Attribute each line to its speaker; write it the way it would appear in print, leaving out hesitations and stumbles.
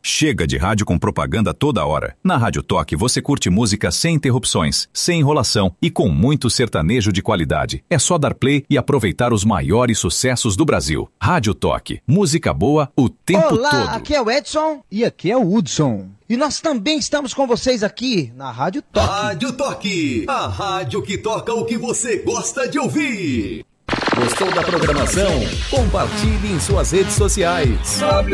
Speaker 1: Chega de rádio com propaganda toda hora. Na Rádio Toque você curte música sem interrupções, sem enrolação e com muito sertanejo de qualidade. É só dar play e aproveitar os maiores sucessos do Brasil. Rádio Toque, música boa o tempo todo.
Speaker 2: Olá, aqui é o Edson.
Speaker 3: E aqui é o Hudson.
Speaker 2: E nós também estamos com vocês aqui na Rádio Toque.
Speaker 4: Rádio Toque, a rádio que toca o que você gosta de ouvir. Gostou da programação? Compartilhe em suas redes sociais.